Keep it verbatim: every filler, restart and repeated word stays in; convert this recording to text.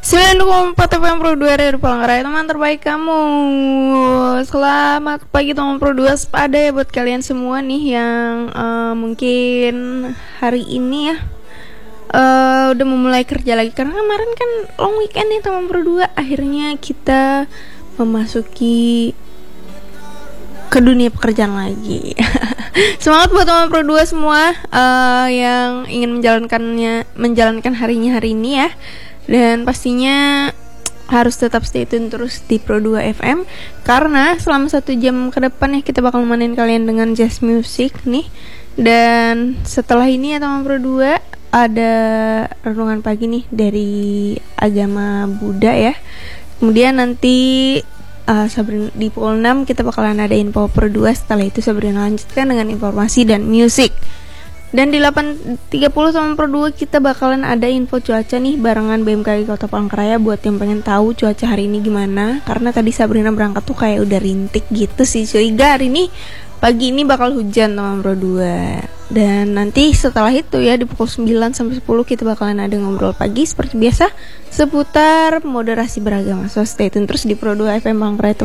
sembilan koma empat F M Pro dua dari Palangkaraya, teman terbaik kamu. Selamat pagi teman Pro dua, sepada ya buat kalian semua nih yang uh, mungkin hari ini ya uh, udah memulai kerja lagi. Karena kemarin kan long weekend nih teman Pro dua. Akhirnya kita memasuki ke dunia pekerjaan lagi. Semangat buat teman Pro dua semua uh, yang ingin menjalankannya menjalankan harinya hari ini ya. Dan pastinya harus tetap stay tune terus di Pro dua F M, karena selama satu jam ke depan ya kita bakal nemenin kalian dengan jazz music nih. Dan setelah ini ya teman Pro dua, ada renungan pagi nih dari agama Buddha ya. Kemudian nanti uh, Sabrina di pukul enam kita bakalan ada info Pro dua. Setelah itu Sabrina lanjutkan dengan informasi dan musik. Dan di delapan tiga puluh sama Pro dua kita bakalan ada info cuaca nih barengan B M K G Kota Palangkaraya buat yang pengen tahu cuaca hari ini gimana. Karena tadi Sabrina berangkat tuh kayak udah rintik gitu sih curiga hari ini pagi ini bakal hujan teman Pro dua. Dan nanti setelah itu ya di pukul sembilan sampai sepuluh kita bakalan ada ngobrol pagi seperti biasa seputar moderasi beragama. So stay tune terus di Pro dua F M Palangkaraya.